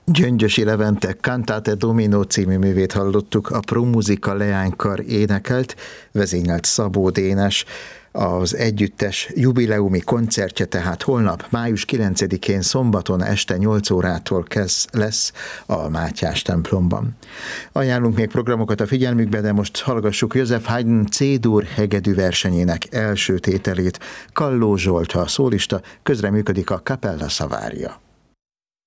Gyöngyösi Levente Cantate Domino című művét hallottuk, a Pro Musica leánykar énekelt, vezényelt Szabó Dénes. Az együttes jubileumi koncertje tehát holnap, május 9-én szombaton este 8 órától lesz a Mátyás templomban. Ajánlunk még programokat a figyelmükbe, de most hallgassuk Joseph Haydn C-dur hegedű versenyének első tételét. Kalló Zsolt a szólista, közreműködik a Capella Savaria.